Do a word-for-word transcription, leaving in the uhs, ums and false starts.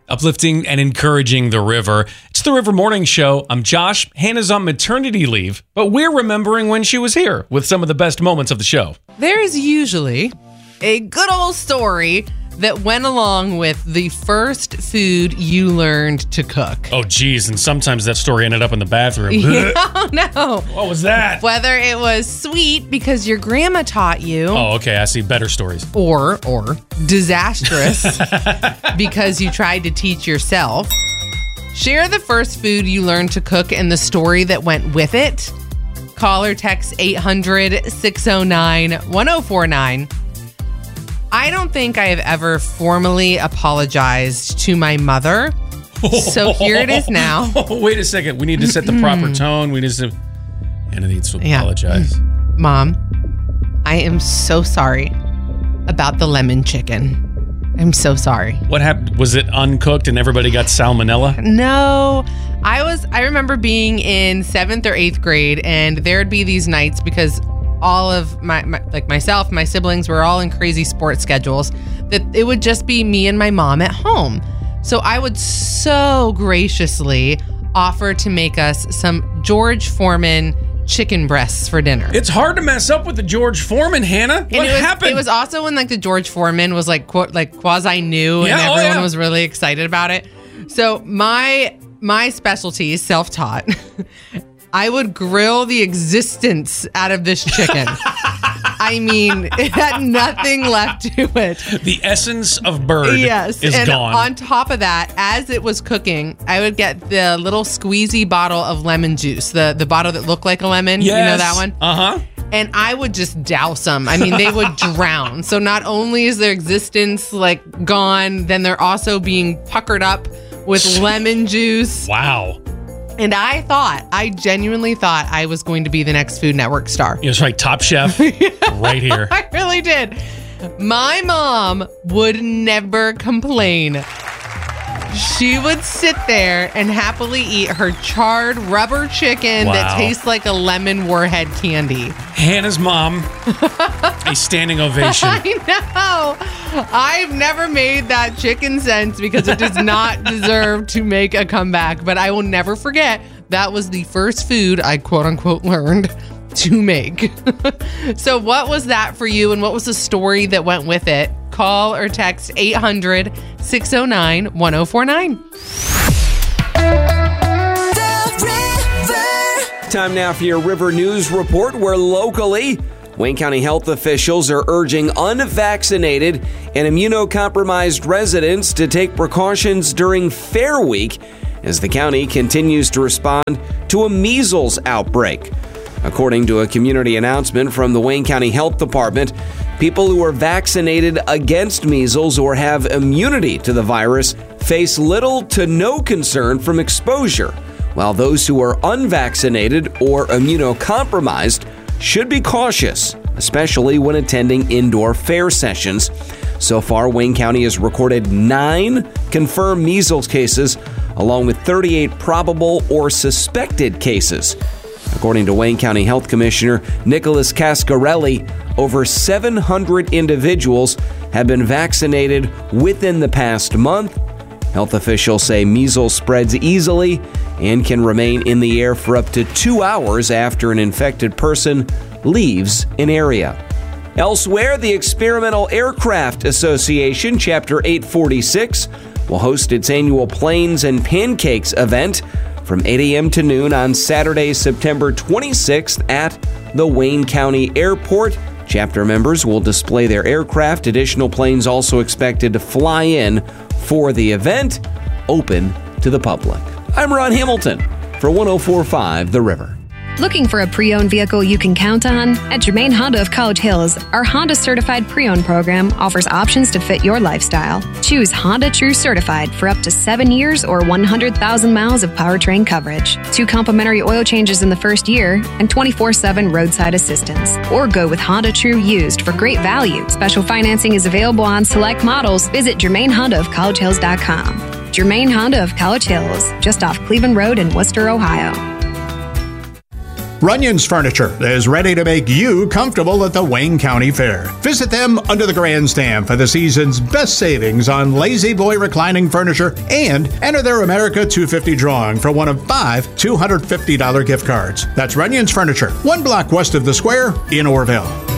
uplifting and encouraging the river. It's the River Morning Show. I'm Josh. Hannah's on maternity leave, but we're remembering when she was here with some of the best moments of the show. There is usually a good old story that went along with the first food you learned to cook. Oh, geez. And sometimes that story ended up in the bathroom. Yeah, oh, no. What was that? Whether it was sweet because your grandma taught you. Oh, okay. I see better stories. Or, or disastrous because you tried to teach yourself. Share the first food you learned to cook and the story that went with it. Call or text eight hundred, six oh nine, one oh four nine. I don't think I have ever formally apologized to my mother. So here it is now. Wait a second. We need to set the proper tone. We need to... Anna needs to apologize. Yeah. Mom, I am so sorry about the lemon chicken. I'm so sorry. What happened? Was it uncooked and everybody got salmonella? No. I was, I remember being in seventh or eighth grade and there'd be these nights because all of my, my, like myself, my siblings were all in crazy sports schedules, that it would just be me and my mom at home. So I would so graciously offer to make us some George Foreman chicken breasts for dinner. It's hard to mess up with the George Foreman, Hannah. What and it was, happened? It was also when like the George Foreman was like quote, like quasi new yeah, and everyone oh, yeah. was really excited about it. So my my specialty is self-taught. I would grill the existence out of this chicken. I mean, it had nothing left to it. The essence of bird yes. is and gone. On top of that, as it was cooking, I would get the little squeezy bottle of lemon juice, the, the bottle that looked like a lemon. Yes. You know that one? Uh-huh. And I would just douse them. I mean, they would drown. So not only is their existence like gone, then they're also being puckered up with lemon juice. Wow. And I thought, I genuinely thought I was going to be the next Food Network star. Yeah, that's right. Top Chef right here. I really did. My mom would never complain. She would sit there and happily eat her charred rubber chicken Wow. that tastes like a lemon warhead candy. Hannah's mom, a standing ovation. I know. I've never made that chicken since because it does not deserve to make a comeback. But I will never forget that was the first food I quote unquote learned to make. So what was that for you and what was the story that went with it? Call or text eight hundred, six oh nine, one oh four nine. Time now for your River News Report, where locally, Wayne County health officials are urging unvaccinated and immunocompromised residents to take precautions during Fair Week as the county continues to respond to a measles outbreak. According to a community announcement from the Wayne County Health Department, people who are vaccinated against measles or have immunity to the virus face little to no concern from exposure, while those who are unvaccinated or immunocompromised should be cautious, especially when attending indoor fair sessions. So far, Wayne County has recorded nine confirmed measles cases, along with thirty-eight probable or suspected cases. According to Wayne County Health Commissioner Nicholas Cascarelli, over seven hundred individuals have been vaccinated within the past month. Health officials say measles spreads easily and can remain in the air for up to two hours after an infected person leaves an area. Elsewhere, the Experimental Aircraft Association, Chapter eight forty-six, will host its annual Planes and Pancakes event from eight a.m. to noon on Saturday, September twenty-sixth at the Wayne County Airport. Chapter members will display their aircraft. Additional planes also expected to fly in for the event, open to the public. I'm Ron Hamilton for one oh four point five The River. Looking for a pre-owned vehicle you can count on? At Germain Honda of College Hills, our Honda Certified Pre-Owned program offers options to fit your lifestyle. Choose Honda True Certified for up to seven years or one hundred thousand miles of powertrain coverage, two complimentary oil changes in the first year, and twenty-four seven roadside assistance. Or go with Honda True Used for great value. Special financing is available on select models. Visit Germain Honda of College Hills dot com. Germain Honda of College Hills, just off Cleveland Road in Worcester, Ohio. Runyon's Furniture is ready to make you comfortable at the Wayne County Fair. Visit them under the grandstand for the season's best savings on Lazy Boy reclining furniture and enter their America two fifty drawing for one of five two hundred fifty dollars gift cards. That's Runyon's Furniture, one block west of the square in Orville.